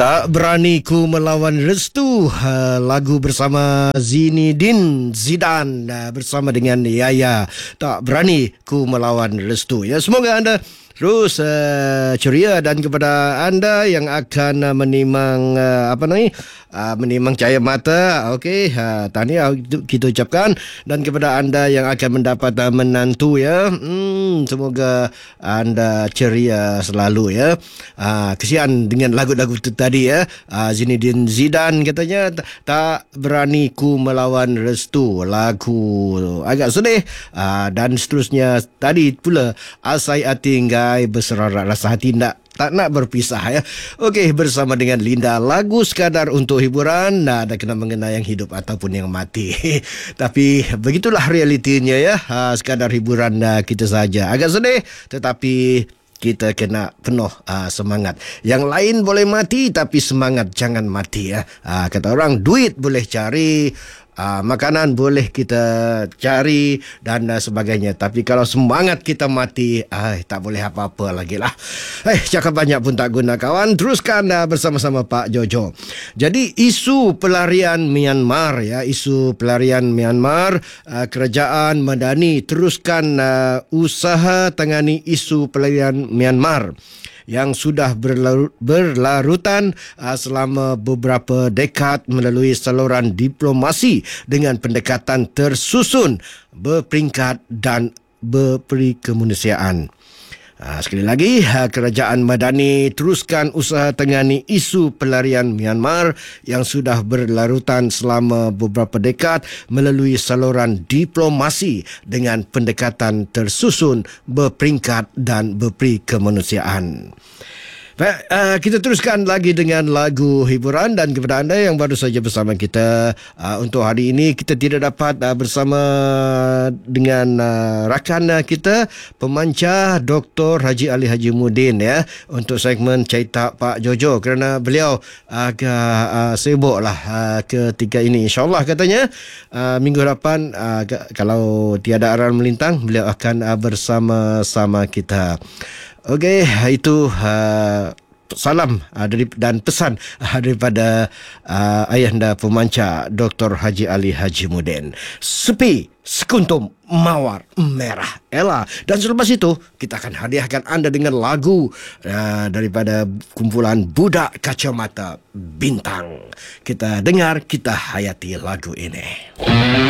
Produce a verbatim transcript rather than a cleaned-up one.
Tak berani ku melawan restu, uh, lagu bersama Zinedine Zidane uh, bersama dengan Yaya. Tak berani ku melawan restu. Ya, semoga anda terus uh, ceria, dan kepada anda yang akan uh, menimang uh, apa ni uh, menimang cahaya mata, okey, uh, tahniah kita ucapkan. Dan kepada anda yang akan mendapat uh, menantu, ya, hmm, semoga anda ceria selalu, ya. Uh, kesian dengan lagu-lagu itu tadi, ya. uh, Zinedine Zidane katanya tak berani ku melawan restu, lagu agak sedih, uh, dan seterusnya tadi pula asai atinggai berserarak rasa hati nak tak nak berpisah, ya. Okey, bersama dengan Linda, lagu sekadar untuk hiburan, nah, ada kena mengenai yang hidup ataupun yang mati. Tapi begitulah realitinya, ya. Ha, sekadar hiburan uh, kita saja. Agak sedih, tetapi kita kena penuh uh, semangat. Yang lain boleh mati, tapi semangat jangan mati, ya. Uh, kata orang, duit boleh cari, uh, makanan boleh kita cari dan uh, sebagainya. Tapi kalau semangat kita mati, uh, tak boleh apa-apa lagi lah. Eh, cakap banyak pun tak guna, kawan. Teruskan uh, bersama-sama Pak Jojo. Jadi isu pelarian Myanmar, ya, isu pelarian Myanmar, uh, kerajaan Madani teruskan uh, usaha tangani isu pelarian Myanmar yang sudah berlarut, berlarutan uh, selama beberapa dekad melalui saluran diplomasi dengan pendekatan tersusun, berperingkat dan berperikemanusiaan. Uh, sekali lagi, uh, kerajaan Madani teruskan usaha tangani isu pelarian Myanmar yang sudah berlarutan selama beberapa dekad melalui saluran diplomasi dengan pendekatan tersusun, berperingkat dan berperikemanusiaan. Baik, uh, kita teruskan lagi dengan lagu hiburan. Dan kepada anda yang baru saja bersama kita, uh, untuk hari ini kita tidak dapat uh, bersama dengan uh, rakan uh, kita, pemancar Doktor Haji Ali Hajimuddin, ya, untuk segmen Cerita Pak Jojo, kerana beliau agak uh, sibuk lah uh, ketika ini. InsyaAllah katanya uh, minggu depan, uh, kalau tiada aral melintang, beliau akan uh, bersama-sama kita. Okey, itu uh, salam uh, dari, dan pesan uh, daripada uh, ayahanda pemancar Doktor Haji Ali Hajimuddin. Sepi sekuntum mawar merah Ella. Dan selepas itu kita akan hadiahkan anda dengan lagu uh, daripada kumpulan Budak Kacamata Bintang. Kita dengar, kita hayati lagu ini.